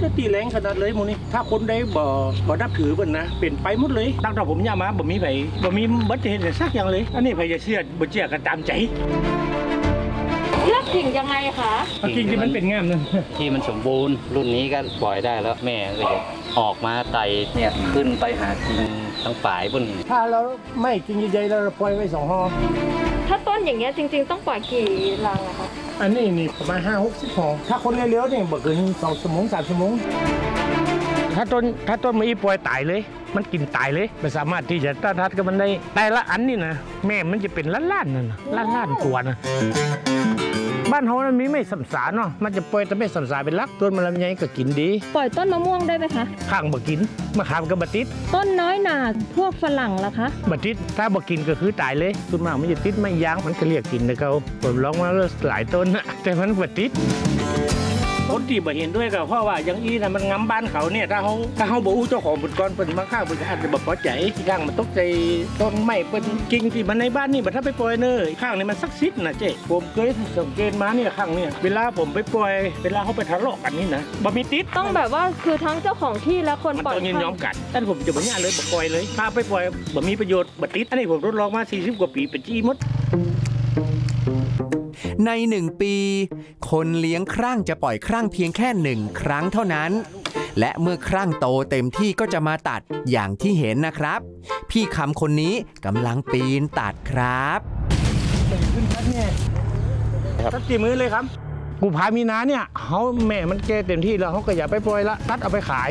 จะตีแรงขนาดเลยมูนี่ถ้าคนได้บ่นับถือมันนะเป็นไปหมดเลยตั้งแต่ผมย่ามาบ่มีบัตรเห็นสักอย่างเลยอันนี้ใครจะเชื่อบ่เชื่อกันตามใจเลือกกิ่งยังไงคะกิ่งที่มันเป็นง่ามนั่นที่มันสมบูรณ์รุ่นนี้ก็ปล่อยได้แล้วแม่ก็จะออกมาไต่เนี่ยขึ้นไปหากิ่งทั้งป่ายบนถ้าเราไม่กิ่งใหญ่ๆเราปล่อยไว้2 ห่อถ้าต้นอย่างเงี้ยจริงๆต้องปล่อยกี่รังอะคะอันนี้นี่ประมาณ5-60 ห่อถ้าคนเร็วๆเนี่ยบ่เกิน2 ชั่วโมง3 ชั่วโมงถ้าต้นไม่ปล่อยตายเลยมันกินตายเลยไม่สามารถที่จะต้านทานกับมันได้แต่ละอันนี่นะแม่มันจะเป็นล้านๆนั่นนะล้านตัวนะบ้านเขามันมีไม่สัมสารเนาะมันจะปล่อยแต่ไม่สัมสารเป็นลักต้นมันลำไยก็กินดีปล่อยต้นมะม่วงได้ไหมคะข้างบ่กินมะขามก็บ่ติดต้นน้อยหนาพวกฝรั่งล่ะคะบ่ติดถ้าบ่กินก็คือตายเลยต้นมากมันจะติดไม่ยางมันก็เรียกกินนะเขาผมลองมาหลายต้นนะแต่มันบ่ติดคนที่บ่เห็นด้วยก็เพราะว่าอย่างนี้นะมันงำบ้านเขาเนี่ยถ้าเขาบ่อู้เจ้าของบุญกรเป็นมาข้างเป็นอาจจะบ่พอใจข้างมันตกใจต้นไม้เป็นกิ่งที่มันในบ้านนี่บ่ถ้าไปปล่อยเนยข้างนี่มันศักดิ์สิทธิ์นะเจ๊ผมเคยสังเกตมาเนี่ยข้างเนี่ยเวลาผมไปปล่อยเวลาเขาไปทะเลาะกันนี่นะบ่มีติดต้องแบบว่าคือทั้งเจ้าของที่และคนปล่อยมันต้องยินยอมกันแต่ผมจะบ่ย่าเลยบ่ปล่อยเลยถ้าไปปล่อยบ่มีประโยชน์บ่ติดอันนี้ผมทดลองมา40 กว่าปีเป็นจี้หมดใน1 ปีคนเลี้ยงครั่งจะปล่อยครั่งเพียงแค่1 ครั้งเท่านั้นและเมื่อครั่งโตเต็มที่ก็จะมาตัดอย่างที่เห็นนะครับพี่คำคนนี้กำลังปีนตัดครับขึ้นทัดเนี่ยตัดกี่มือเลยครับกูพามีนาเนี่ยเขาแม่มันแก่เต็มที่แล้วเขาก็อย่าไปปล่อยละตัดเอาไปขาย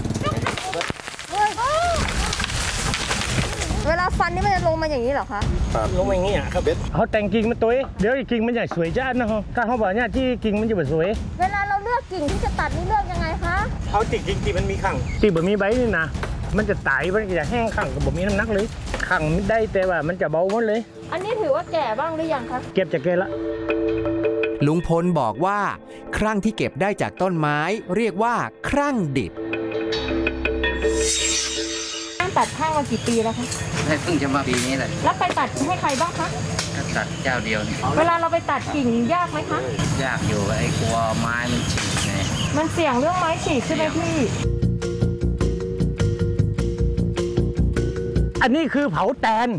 เวลาฟันนี่มันจะลงมาอย่างนี้เหรอคะลงมาอย่างนี้ครับเขาแต่งกิ่งมันตัวเดี๋ยวกิ่งมันใหญ่สวยจ้านะฮะถ้าเขาบอกเนี่ยที่กิ่งมันจะแบบสวยเวลาเราเลือกกิ่งที่จะตัดนี่เลือกยังไงคะเอาติดกิ่งที่มันมีขังที่แบบมีใบนี่นะมันจะตายมันจะแห้งขังกับแบบมีน้ำหนักเลยขังไม่ได้แต่ว่ามันจะเบาหมดเลยอันนี้ถือว่าแก่บ้างหรือยังคะเก็บจะแก่ละลุงพลบอกว่าครั่งที่เก็บได้จากต้นไม้เรียกว่าครั่งดิบตัดข้างมากี่ปีแล้วคะเพิ่งจะมาปีนี้แหละแล้วไปตัดให้ใครบ้างคะก็ตัดเจ้าเดียวนี่เวลาเราไปตัดกิ่งยากไหมคะยากอยู่ไอ้กลัวไม้มันฉีกไงมันเสี่ยงเรื่องไม้ฉีกใช่ไหมพี่อันนี้คือเผาแตน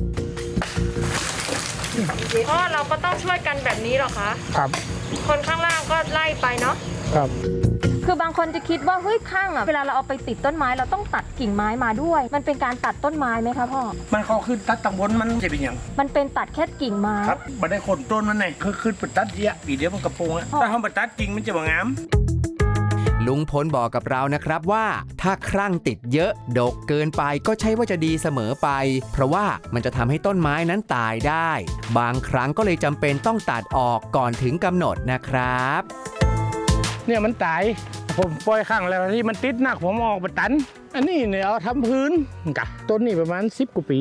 อ๋อเราก็ต้องช่วยกันแบบนี้หรอคะครับคนข้างล่างก็ไล่ไปเนาะครับคือบางคนจะคิดว่าเฮ้ยข้างอ่ะเวลาเราเอาไปติดต้นไม้เราต้องตัดกิ่งไม้มาด้วยมันเป็นการตัดต้นไม้ไหมคะพ่อมันเขาขึ้นตัดตำบลมันจะเป็นอย่างมันเป็นตัดแค่กิ่งไม้ครับมันได้คนต้นมันไงคือขึ้นไปตัดเยอะปีเดียวมันกระโปรงแล้วถ้าเขาไปตัดกิ่งมันจะบ่งามลุงพลบอกกับเรานะครับว่าถ้าครั่งติดเยอะดกเกินไปก็ใช่ว่าจะดีเสมอไปเพราะว่ามันจะทำให้ต้นไม้นั้นตายได้บางครั้งก็เลยจำเป็นต้องตัดออกก่อนถึงกำหนดนะครับเนี่ยมันตายผมปล่อยข้างแล้วที่มันติดหนักผมออกไปตันอันนี้เนี่ยเอาทำพื้นกับต้นนี่ประมาณ10 กว่าปี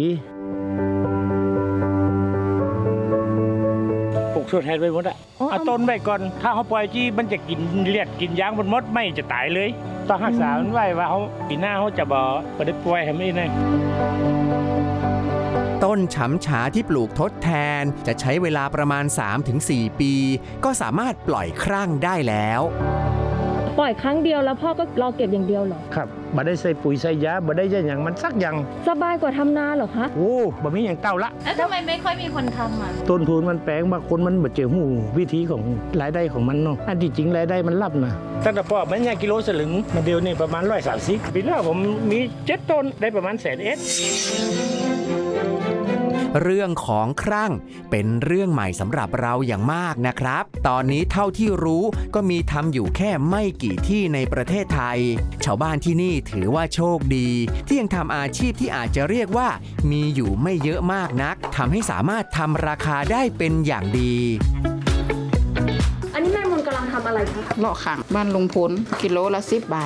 ปลูกชดแทนไปหมดอะเอาต้นไว้ก่อนถ้าเขาปล่อยที่มันจะกินเลียดกินยางบนมดไม่จะตายเลยต้องรักษามันไว้ว่าเขาปีหน้าเขาจะบ่ได้ปล่อยให้ไม่ได้ต้นฉำฉาที่ปลูกทดแทนจะใช้เวลาประมาณ 3-4 ปีก็สามารถปล่อยครั่งได้แล้วปล่อยครั้งเดียวแล้วพ่อก็รอเก็บอย่างเดียวเหรอครับบ่ได้ใส่ปุ๋ยใส่ยาบ่ได้อย่างมันสักอย่างสบายกว่าทำนาเหรอคะโอ้บ่มีอย่างเก่าละแล้วทำไมไม่ค่อยมีคนทำอ่ะต้นทุนมันแพงบางคนมันบ่เจอหูวิธีของรายได้ของมันเนาะอันที่จริงรายได้มันรับนะตั้งแต่พ่อมันเนี่ยกิโลสลึงมาเดียวนี่ประมาณ130ปีแล้วผมมี7 ต้นได้ประมาณ100,000 เรื่องของครั่งเป็นเรื่องใหม่สำหรับเราอย่างมากนะครับตอนนี้เท่าที่รู้ก็มีทำอยู่แค่ไม่กี่ที่ในประเทศไทยชาวบ้านที่นี่ถือว่าโชคดีที่ยังทำอาชีพที่อาจจะเรียกว่ามีอยู่ไม่เยอะมากนักทำให้สามารถทำราคาได้เป็นอย่างดีอันนี้แม่มนกำลังทำอะไรคะเลาะขังบ้านลุงพลกิโลละ10 บาท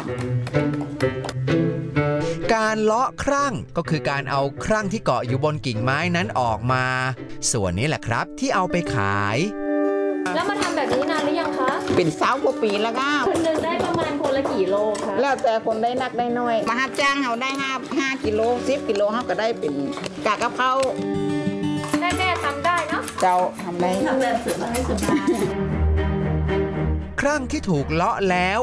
การเลาะครั่งก็คือการเอาครั่งที่เกาะอยู่บนกิ่งไม้นั้นออกมาส่วนนี้แหละครับที่เอาไปขายแล้วมาทำแบบนี้นานหรือยังคะเป็น20 กว่าปีแล้วก็คนหนึ่งได้ประมาณคนละกี่โลคะแล้วแต่คนได้นักได้น้อยมารับจ้างเขาได้5 กิโล10 กิโลเขาก็ได้เป็นกากกะเพราแม่ทำได้เนาะเจ้าทำได้ทำแบบสบายครั่งที่ถูกเลาะแล้ว